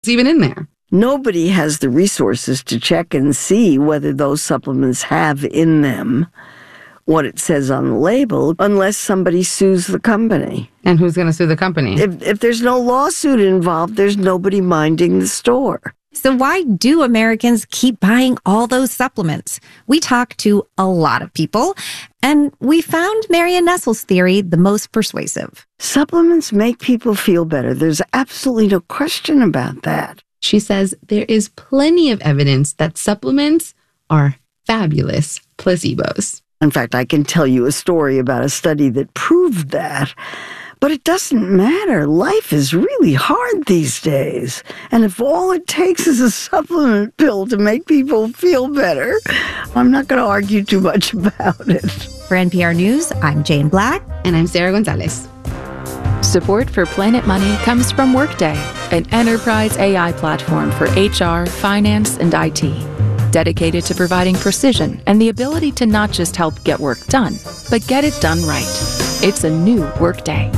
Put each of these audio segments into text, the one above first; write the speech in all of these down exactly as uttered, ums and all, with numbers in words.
even in there. Nobody has the resources to check and see whether those supplements have in them what it says on the label unless somebody sues the company. And who's going to sue the company? If, if there's no lawsuit involved, there's nobody minding the store. So why do Americans keep buying all those supplements? We talked to a lot of people, and we found Marion Nestle's theory the most persuasive. Supplements make people feel better. There's absolutely no question about that. She says there is plenty of evidence that supplements are fabulous placebos. In fact, I can tell you a story about a study that proved that. But it doesn't matter. Life is really hard these days. And if all it takes is a supplement pill to make people feel better, I'm not going to argue too much about it. For N P R News, I'm Jane Black. And I'm Sarah Gonzalez. Support for Planet Money comes from Workday, an enterprise A I platform for H R, finance, and I T. Dedicated to providing precision and the ability to not just help get work done, but get it done right. It's a new Workday.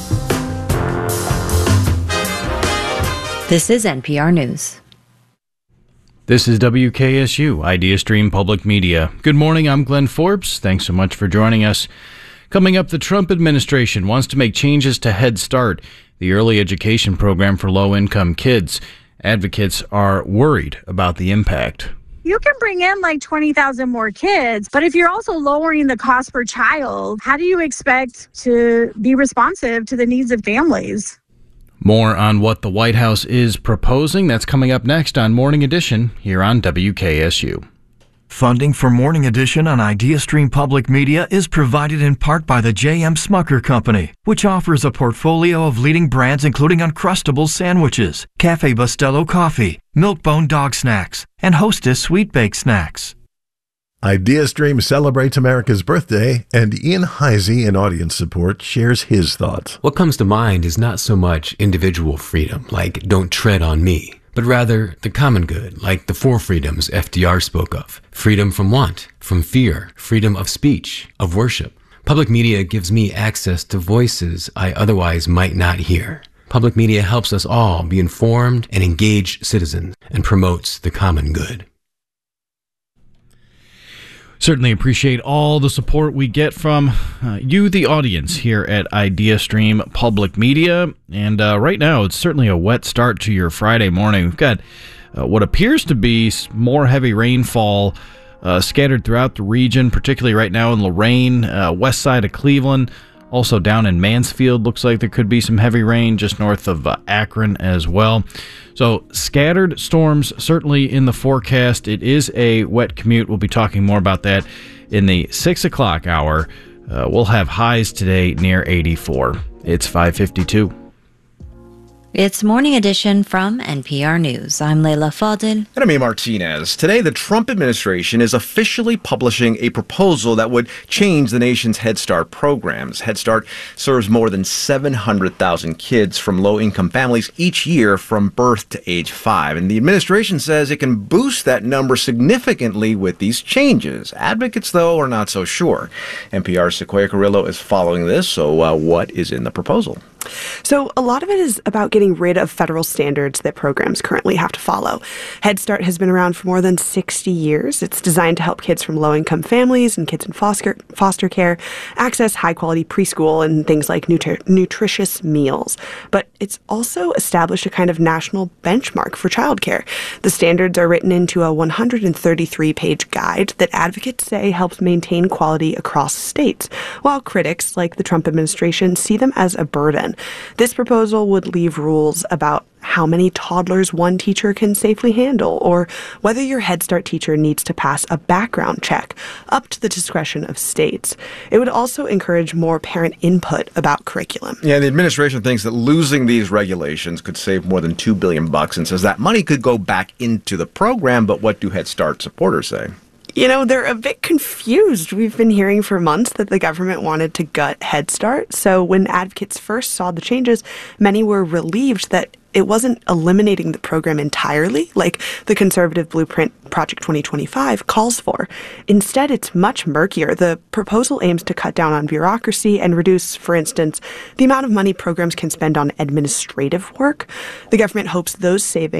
This is N P R News. This is W K S U, Idea Stream Public Media. Good morning, I'm Glenn Forbes. Thanks so much for joining us. Coming up, the Trump administration wants to make changes to Head Start, the early education program for low-income kids. Advocates are worried about the impact. You can bring in like twenty thousand more kids, but if you're also lowering the cost per child, how do you expect to be responsive to the needs of families? More on what the White House is proposing. That's coming up next on Morning Edition here on W K S U. Funding for Morning Edition on IdeaStream Public Media is provided in part by the J M. Smucker Company, which offers a portfolio of leading brands including Uncrustables sandwiches, Cafe Bustelo coffee, Milk-Bone dog snacks, and Hostess sweet baked snacks. IdeaStream celebrates America's birthday, and Ian Heisey, in audience support, shares his thoughts. What comes to mind is not so much individual freedom, like don't tread on me, but rather the common good, like the four freedoms F D R spoke of. Freedom from want, from fear, freedom of speech, of worship. Public media gives me access to voices I otherwise might not hear. Public media helps us all be informed and engaged citizens and promotes the common good. Certainly appreciate all the support we get from uh, you, the audience, here at IdeaStream Public Media. And uh, right now, it's certainly a wet start to your Friday morning. We've got uh, what appears to be more heavy rainfall uh, scattered throughout the region, particularly right now in Lorain, uh, west side of Cleveland. Also down in Mansfield, looks like there could be some heavy rain just north of uh, Akron as well. So scattered storms certainly in the forecast. It is a wet commute. We'll be talking more about that in the six o'clock hour. Uh, we'll have highs today near eighty-four. It's five fifty-two. It's Morning Edition from N P R News. I'm Leila Fadel. And I'm Amy Martinez. Today, the Trump administration is officially publishing a proposal that would change the nation's Head Start programs. Head Start serves more than seven hundred thousand kids from low-income families each year from birth to age five. And the administration says it can boost that number significantly with these changes. Advocates, though, are not so sure. N P R's Sequoia Carrillo is following this. So uh, what is in the proposal? So a lot of it is about getting rid of federal standards that programs currently have to follow. Head Start has been around for more than sixty years. It's designed to help kids from low-income families and kids in foster, foster care access high-quality preschool and things like nutri- nutritious meals. But it's also established a kind of national benchmark for childcare. The standards are written into a one hundred thirty-three page guide that advocates say helps maintain quality across states, while critics, like the Trump administration, see them as a burden. This proposal would leave rules about how many toddlers one teacher can safely handle, or whether your Head Start teacher needs to pass a background check, up to the discretion of states. It would also encourage more parent input about curriculum. Yeah, the administration thinks that losing these regulations could save more than two billion bucks and says that money could go back into the program. But what do Head Start supporters say? You know, they're a bit confused. We've been hearing for months that the government wanted to gut Head Start. So when advocates first saw the changes, many were relieved that it wasn't eliminating the program entirely, like the conservative blueprint Project twenty twenty-five calls for. Instead, it's much murkier. The proposal aims to cut down on bureaucracy and reduce, for instance, the amount of money programs can spend on administrative work. The government hopes those savings